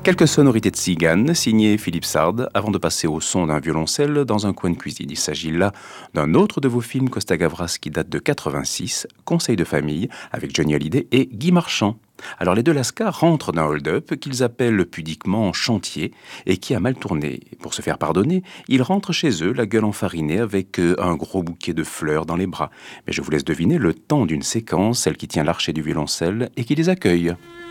Quelques sonorités de Tziganes, signées Philippe Sard, avant de passer au son d'un violoncelle dans un coin de cuisine. Il s'agit là d'un autre de vos films Costa Gavras qui date de 86, Conseil de famille, avec Johnny Hallyday et Guy Marchand. Alors les deux Lascars rentrent d'un hold-up qu'ils appellent pudiquement chantier et qui a mal tourné. Pour se faire pardonner, ils rentrent chez eux, la gueule enfarinée, avec un gros bouquet de fleurs dans les bras. Mais je vous laisse deviner le temps d'une séquence, celle qui tient l'archet du violoncelle et qui les accueille.